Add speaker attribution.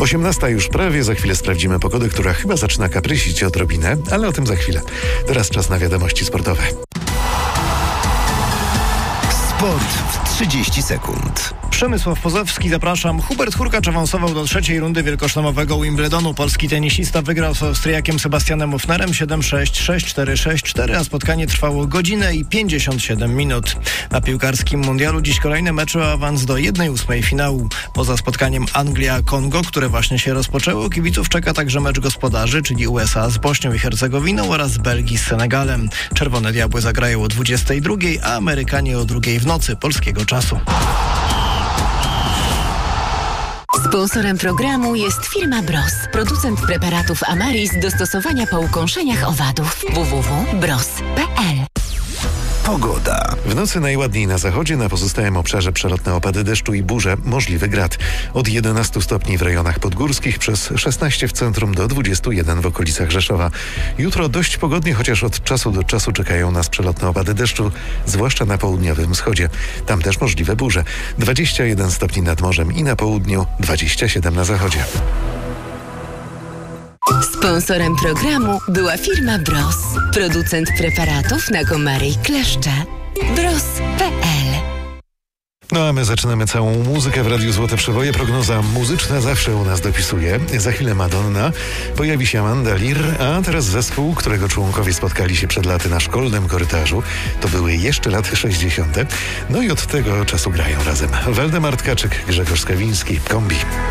Speaker 1: 18 już prawie, za chwilę sprawdzimy pogodę, która chyba zaczyna kaprysić odrobinę, ale o tym za chwilę. Teraz czas na wiadomości sportowe.
Speaker 2: Sport w 30 sekund.
Speaker 3: Przemysław Pozowski, zapraszam. Hubert Hurkacz awansował do trzeciej rundy wielkoszlemowego Wimbledonu. Polski tenisista wygrał z Austriakiem Sebastianem Ofnerem 7-6, 6-4, 6-4, a spotkanie trwało godzinę i 57 minut. Na piłkarskim mundialu dziś kolejne mecze o awans do 1/8 finału. Poza spotkaniem Anglia-Kongo, które właśnie się rozpoczęło, kibiców czeka także mecz gospodarzy, czyli USA z Bośnią i Hercegowiną oraz Belgii z Senegalem. Czerwone Diabły zagrają o 22, a Amerykanie o 2 w nocy polskiego czasu.
Speaker 4: Sponsorem programu jest firma Bros, producent preparatów Amaris do stosowania po ukąszeniach owadów. www.bros.pl.
Speaker 2: Pogoda.
Speaker 1: W nocy najładniej na zachodzie, na pozostałym obszarze przelotne opady deszczu i burze, możliwy grad. Od 11 stopni w rejonach podgórskich, przez 16 w centrum do 21 w okolicach Rzeszowa. Jutro dość pogodnie, chociaż od czasu do czasu czekają nas przelotne opady deszczu, zwłaszcza na południowym wschodzie. Tam też możliwe burze. 21 stopni nad morzem i na południu, 27 na zachodzie.
Speaker 4: Sponsorem programu była firma Bros, producent preparatów na komary i kleszcze. Bros.pl.
Speaker 1: No a my zaczynamy całą muzykę w Radiu Złote Przeboje. Prognoza muzyczna zawsze u nas dopisuje. Za chwilę Madonna, pojawi się Amanda Lear, a teraz zespół, którego członkowie spotkali się przed laty na szkolnym korytarzu. To były jeszcze lata 60. No i od tego czasu grają razem. Waldemar Tkaczyk, Grzegorz Skawiński, Kombi.